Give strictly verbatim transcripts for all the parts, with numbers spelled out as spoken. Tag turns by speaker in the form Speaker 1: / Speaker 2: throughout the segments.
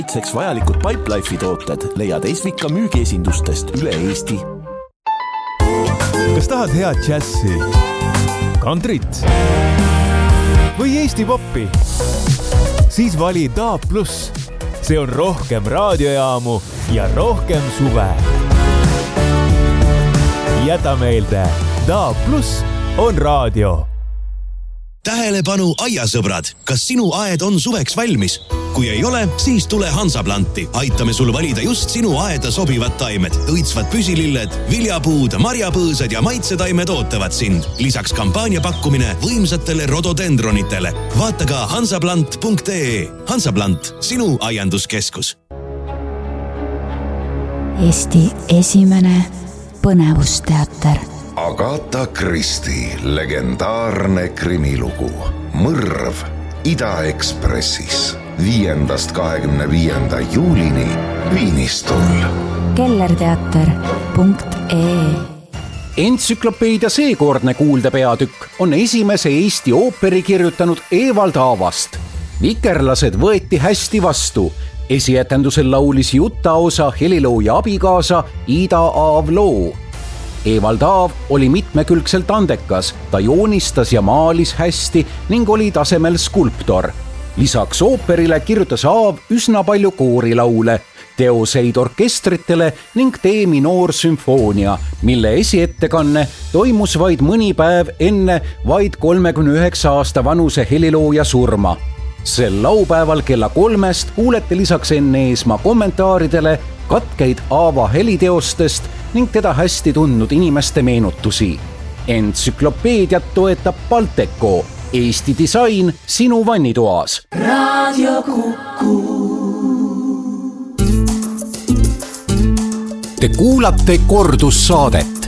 Speaker 1: Seks vajalikud Pipelife'i tooted leiad Esvika müügiesindustest üle Eesti.
Speaker 2: Kas tahad head džässi, kantrit või Eesti poppi? Siis vali D A B plus. See on rohkem raadiojaamu ja rohkem suve. Jäta meelde, D A B plus on raadio.
Speaker 3: Tähelepanu aiasõbrad, kas sinu aed on suveks valmis? Kui ei ole, siis tule Hansaplanti. Aitame sul valida just sinu aeda sobivad taimed. Õitsvad püsililled, viljapuud, marjapõõsad ja maitsetaimed ootavad sind. Lisaks kampaania pakkumine võimsatele rododendronitele. Vaata ka hansaplant punkt ee. Hansaplant, sinu aianduskeskus.
Speaker 4: Eesti esimene põnevusteater.
Speaker 5: Agatha Christie legendaarne krimilugu Mõrv Ida-Ekspressis viiendast kahekümne viienda juulini Viinistul.
Speaker 4: kellerteater punkt ee.
Speaker 6: Entsüklopeedia seekordne kuuldepeatükk on esimese Eesti ooperi kirjutanud Evald Aavast. Vikerlased võeti hästi vastu. Esietendusel laulis juttaosa helilooja abikaasa Ida Aav loo. Evald Aav oli mitmekülgselt andekas, ta joonistas ja maalis hästi ning oli tasemel skulptor. Lisaks ooperile kirjutas Aav üsna palju koorilaule, teoseid orkestritele ning D-minoorsümfoonia, mille esiettekanne toimus vaid mõni päev enne vaid kolmekümne üheksa aasta vanuse helilooja surma. Sel laupäeval kella kolmest kuulete lisaks Enn Eesmaa kommentaaridele katkeid Aava heliteostest ning teda hästi tundnud inimeste meenutusi. Entsüklopeediat toetab Balteco, Eesti disain sinu vannitoas.
Speaker 7: Radio Kuku.
Speaker 6: Te kuulate kordussaadet.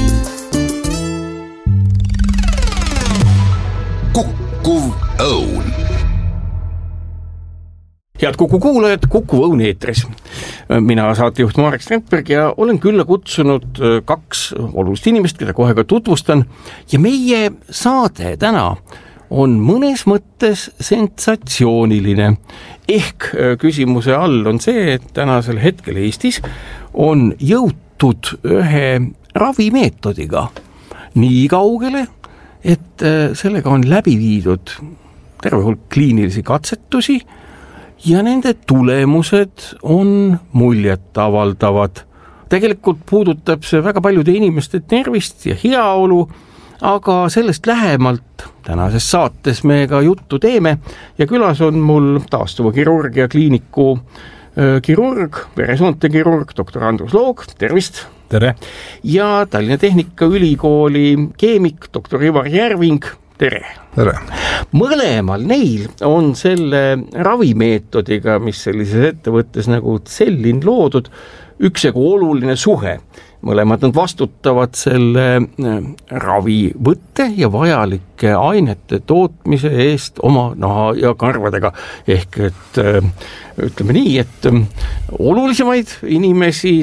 Speaker 5: Kukkuv õun.
Speaker 8: Head Kuku kuulajad, Kuku õun eetris. Mina saatejuht Marek Strandberg ja olen külla kutsunud kaks olulist inimest, keda kohe ka tutvustan. Ja meie saade täna on mõnes mõttes sensatsiooniline. Ehk küsimuse all on see, et tänasel hetkel Eestis on jõutud ühe ravimeetodiga nii kaugele, et sellega on läbi viidud terve hulk kliinilisi katsetusi ja nende tulemused on muljet avaldavad. Tegelikult puudutab see väga paljude inimeste tervist ja heaolu, aga sellest lähemalt tänases saates me ka juttu teeme ja külas on mul taastuva kirurgia kliiniku kirurg, veresoonte kirurg, doktor Andrus Loog, tervist!
Speaker 2: Tere!
Speaker 8: Ja Tallinna Tehnikaülikooli keemik, doktor Ivar Järving, tere!
Speaker 2: Tere!
Speaker 8: Mõlemal neil on selle ravimeetodiga, mis sellises ettevõttes nagu Cellin loodud, üksjagu oluline suhe. Mõlemad nad vastutavad selle ravivõtte ja vajalike ainete tootmise eest oma naha ja karvadega. Ehk et ütleme nii, et olulisemaid inimesi